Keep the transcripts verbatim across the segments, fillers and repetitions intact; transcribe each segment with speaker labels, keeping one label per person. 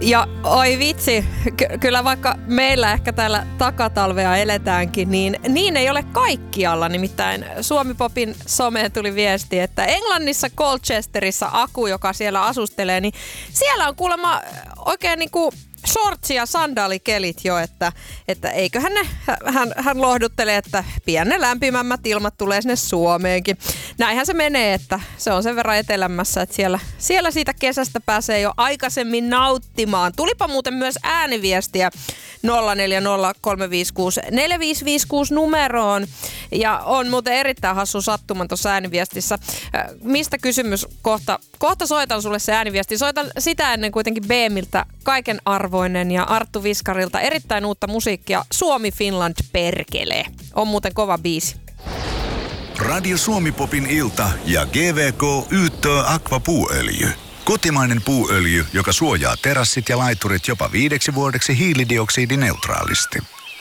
Speaker 1: Ja oi vitsi, ky- kyllä vaikka meillä ehkä täällä takatalvea eletäänkin, niin niin ei ole kaikkialla. Nimittäin Suomi-popin someen tuli viesti, että Englannissa Colchesterissa Aku, joka siellä asustelee, niin siellä on kuulemma oikein niinku shortsi- ja sandaalikelit jo, että, että eiköhän ne, hän, hän lohduttelee, että pian ne lämpimämmät ilmat tulee sinne Suomeenkin. Näinhän se menee, että se on sen verran etelämässä, että siellä, siellä siitä kesästä pääsee jo aikaisemmin nauttimaan. Tulipa muuten myös ääniviestiä nolla neljä nolla kolme viisi kuusi neljä viisi viisi kuusi numeroon. Ja on muuten erittäin hassu sattuma tuossa ääniviestissä. Mistä kysymys? Kohta, kohta soitan sulle se ääniviesti. Soitan sitä ennen kuitenkin B M:ltä kaiken arvoinen ja Arttu Viskarilta erittäin uutta musiikkia. Suomi Finland perkele. On muuten kova biisi.
Speaker 2: Radio Suomi-popin ilta ja G V K Yyttö Aqua puuöljy. Kotimainen puuöljy, joka suojaa terassit ja laiturit jopa viideksi vuodeksi hiilidioksidineutraalisti.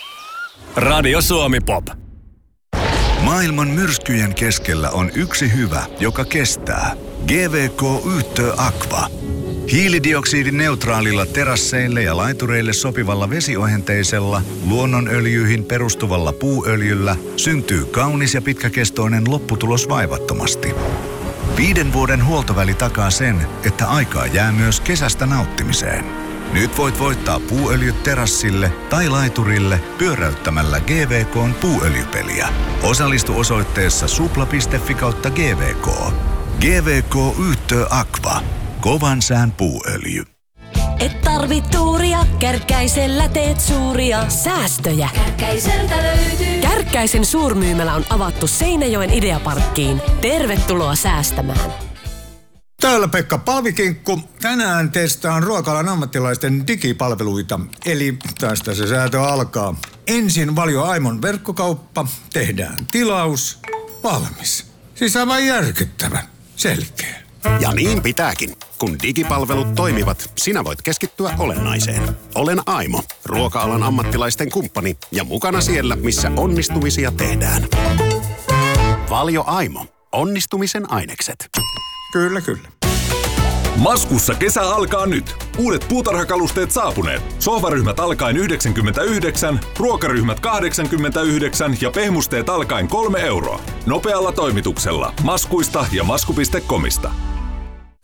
Speaker 3: Radio Suomi-pop.
Speaker 2: Maailman myrskyjen keskellä on yksi hyvä, joka kestää. G V K Yyttö Aqua. Hiilidioksidineutraalilla terasseille ja laitureille sopivalla vesiohenteisella, luonnonöljyihin perustuvalla puuöljyllä syntyy kaunis ja pitkäkestoinen lopputulos vaivattomasti. Viiden vuoden huoltoväli takaa sen, että aikaa jää myös kesästä nauttimiseen. Nyt voit voittaa puuöljyt terassille tai laiturille pyöräyttämällä G V K:n puuöljypeliä. Osallistu osoitteessa supla piste fi kautta G V K. G V K Yyttö Aqua. Kovan sään puuöljy.
Speaker 4: Et tarvit tuuria, Kärkkäisellä teet suuria säästöjä.
Speaker 5: Kärkkäiseltä löytyy.
Speaker 4: Kärkkäisen suurmyymälä on avattu Seinäjoen Ideaparkkiin. Tervetuloa säästämään.
Speaker 6: Täällä Pekka Paavikinkku. Tänään testaan ruoka-alan ammattilaisten digipalveluita. Eli tästä se säätö alkaa. Ensin Valio Aimon verkkokauppa. Tehdään tilaus. Valmis. Siis aivan järkyttävän. Selkeä.
Speaker 7: Ja niin pitääkin. Kun digipalvelut toimivat, sinä voit keskittyä olennaiseen. Olen Aimo, ruoka-alan ammattilaisten kumppani ja mukana siellä, missä onnistumisia tehdään. Valio Aimo. Onnistumisen ainekset.
Speaker 6: Kyllä, kyllä.
Speaker 3: Maskussa kesä alkaa nyt. Uudet puutarhakalusteet saapuneet. Sohvaryhmät alkaen yhdeksänkymmentäyhdeksän, ruokaryhmät kahdeksankymmentäyhdeksän ja pehmusteet alkaen kolme euroa. Nopealla toimituksella. Maskuista ja masku piste comista.